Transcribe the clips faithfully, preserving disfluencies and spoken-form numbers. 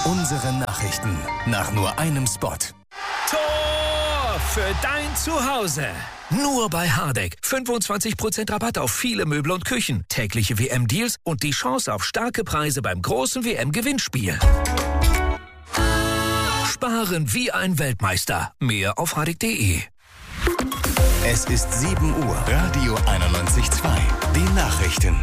Unsere Nachrichten nach nur einem Spot. Tor für dein Zuhause. Nur bei Hardegg. fünfundzwanzig Prozent Rabatt auf viele Möbel und Küchen. Tägliche W M-Deals und die Chance auf starke Preise beim großen W M-Gewinnspiel. Sparen wie ein Weltmeister. Mehr auf hardegg punkt de. Es ist sieben Uhr. Radio einundneunzig Komma zwei. Die Nachrichten.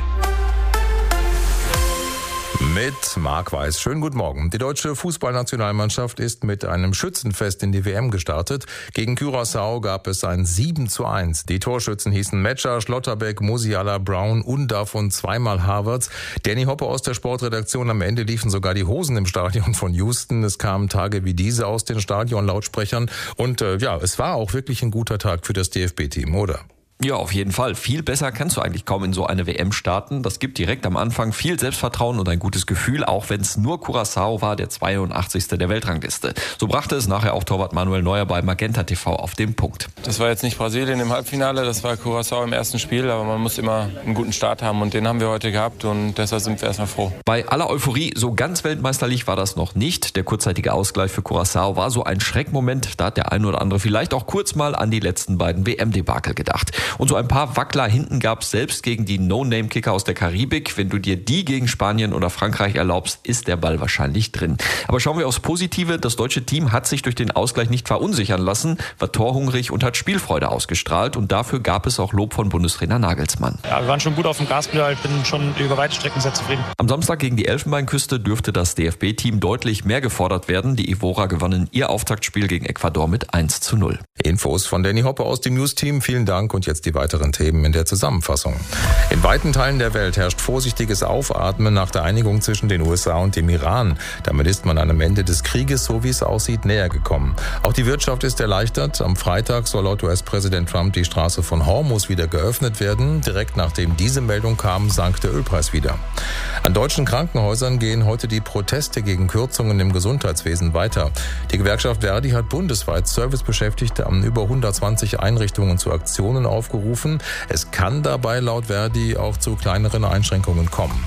Mit Marc Weiß. Schönen guten Morgen. Die deutsche Fußballnationalmannschaft ist mit einem Schützenfest in die W M gestartet. Gegen Curaçao gab es ein sieben zu eins. Die Torschützen hießen Metscher, Schlotterbeck, Musiala, Brown, Undav und zweimal Havertz. Danny Hoppe aus der Sportredaktion. Am Ende liefen sogar die Hosen im Stadion von Houston. Es kamen Tage wie diese aus den Stadionlautsprechern. Und äh, ja, es war auch wirklich ein guter Tag für das D F B-Team, oder? Ja, auf jeden Fall. Viel besser kannst du eigentlich kaum in so eine W M starten. Das gibt direkt am Anfang viel Selbstvertrauen und ein gutes Gefühl, auch wenn es nur Curaçao war, der zweiundachtzigste der Weltrangliste. So brachte es nachher auch Torwart Manuel Neuer bei Magenta T V auf den Punkt. Das war jetzt nicht Brasilien im Halbfinale, das war Curaçao im ersten Spiel, aber man muss immer einen guten Start haben und den haben wir heute gehabt und deshalb sind wir erstmal froh. Bei aller Euphorie, so ganz weltmeisterlich war das noch nicht. Der kurzzeitige Ausgleich für Curaçao war so ein Schreckmoment. Da hat der ein oder andere vielleicht auch kurz mal an die letzten beiden W M-Debakel gedacht. Und so ein paar Wackler hinten gab es selbst gegen die No-Name-Kicker aus der Karibik. Wenn du dir die gegen Spanien oder Frankreich erlaubst, ist der Ball wahrscheinlich drin. Aber schauen wir aufs Positive. Das deutsche Team hat sich durch den Ausgleich nicht verunsichern lassen, war torhungrig und hat Spielfreude ausgestrahlt. Und dafür gab es auch Lob von Bundestrainer Nagelsmann. Ja, wir waren schon gut auf dem Gaspedal. Ich bin schon über weite Strecken sehr zufrieden. Am Samstag gegen die Elfenbeinküste dürfte das D F B-Team deutlich mehr gefordert werden. Die Ivora gewannen ihr Auftaktspiel gegen Ecuador mit eins zu null. Infos von Danny Hoppe aus dem News-Team. Vielen Dank und jetzt die weiteren Themen in der Zusammenfassung. In weiten Teilen der Welt herrscht vorsichtiges Aufatmen nach der Einigung zwischen den U S A und dem Iran. Damit ist man einem Ende des Krieges, so wie es aussieht, näher gekommen. Auch die Wirtschaft ist erleichtert. Am Freitag soll laut U S-Präsident Trump die Straße von Hormuz wieder geöffnet werden. Direkt nachdem diese Meldung kam, sank der Ölpreis wieder. An deutschen Krankenhäusern gehen heute die Proteste gegen Kürzungen im Gesundheitswesen weiter. Die Gewerkschaft Verdi hat bundesweit Servicebeschäftigte an über hundertzwanzig Einrichtungen zu Aktionen aufgerufen. Es kann dabei laut Verdi auch zu kleineren Einschränkungen kommen.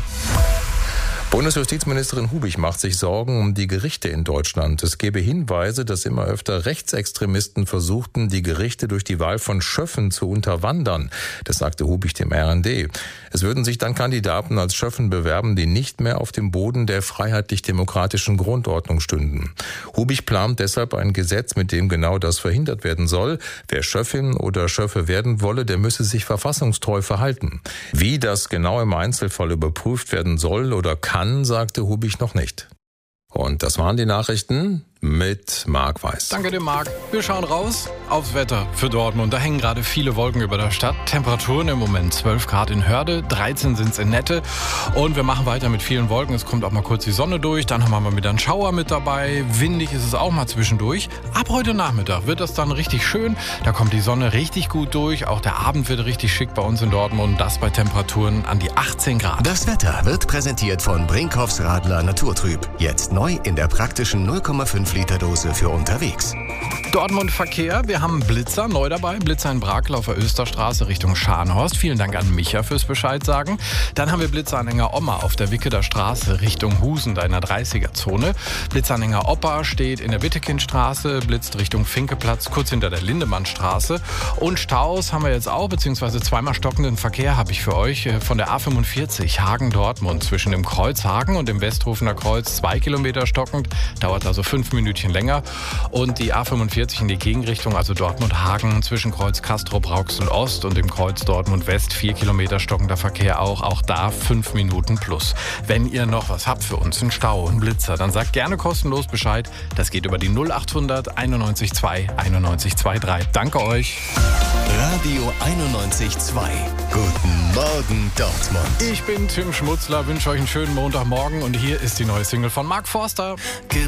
Bundesjustizministerin Hubich macht sich Sorgen um die Gerichte in Deutschland. Es gebe Hinweise, dass immer öfter Rechtsextremisten versuchten, die Gerichte durch die Wahl von Schöffen zu unterwandern. Das sagte Hubich dem R N D. Es würden sich dann Kandidaten als Schöffen bewerben, die nicht mehr auf dem Boden der freiheitlich-demokratischen Grundordnung stünden. Hubich plant deshalb ein Gesetz, mit dem genau das verhindert werden soll. Wer Schöffin oder Schöffe werden wolle, der müsse sich verfassungstreu verhalten. Wie das genau im Einzelfall überprüft werden soll oder kann, sagte Hubich noch nicht. Und das waren die Nachrichten mit Marc Weiß. Danke dir, Marc. Wir schauen raus aufs Wetter für Dortmund. Da hängen gerade viele Wolken über der Stadt. Temperaturen im Moment zwölf Grad in Hörde, dreizehn sind es in Nette. Und wir machen weiter mit vielen Wolken. Es kommt auch mal kurz die Sonne durch. Dann haben wir mal wieder einen Schauer mit dabei. Windig ist es auch mal zwischendurch. Ab heute Nachmittag wird das dann richtig schön. Da kommt die Sonne richtig gut durch. Auch der Abend wird richtig schick bei uns in Dortmund. Das bei Temperaturen an die achtzehn Grad. Das Wetter wird präsentiert von Brinkhoffs Radler Naturtrüb. Jetzt neu in der praktischen null Komma fünf Liter Dose für unterwegs. Dortmund Verkehr. Wir haben Blitzer neu dabei. Blitzer in Brakel auf der Österstraße Richtung Scharnhorst. Vielen Dank an Micha fürs Bescheid sagen. Dann haben wir Blitzeranhänger Omma auf der Wicketer Straße Richtung Husen, da in der dreißiger-Zone. Blitzeranhänger Oppa steht in der Wittekindstraße, blitzt Richtung Finkeplatz, kurz hinter der Lindemannstraße. Und Staus haben wir jetzt auch, beziehungsweise zweimal stockenden Verkehr habe ich für euch von der A fünfundvierzig Hagen-Dortmund zwischen dem Kreuz Hagen und dem Westhofener Kreuz. Zwei Kilometer stockend, dauert also fünf Minütchen länger. Und die A fünfundvierzig in die Gegenrichtung, also Dortmund-Hagen, zwischen Kreuz Castrop, Rauxel Ost und dem Kreuz Dortmund-West. Vier Kilometer stockender Verkehr auch, auch da fünf Minuten plus. Wenn ihr noch was habt für uns, einen Stau, einen Blitzer, dann sagt gerne kostenlos Bescheid. Das geht über die null achthundert einundneunzig zwei einundneunzig dreiundzwanzig. Danke euch. Radio einundneunzig Komma zwei. Guten Morgen, Dortmund. Ich bin Tim Schmutzler, wünsche euch einen schönen Montagmorgen und hier ist die neue Single von Mark Forster.